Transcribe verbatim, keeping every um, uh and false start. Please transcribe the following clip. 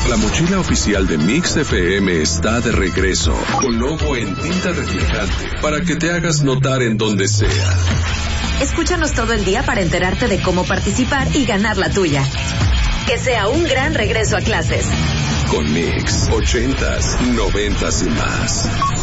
La mochila oficial de Mix F M está de regreso, con logo en tinta reflejante, para que te hagas notar en donde sea. Escúchanos todo el día para enterarte de cómo participar y ganar la tuya. Que sea un gran regreso a clases. Con Mix, ochentas, noventas y más.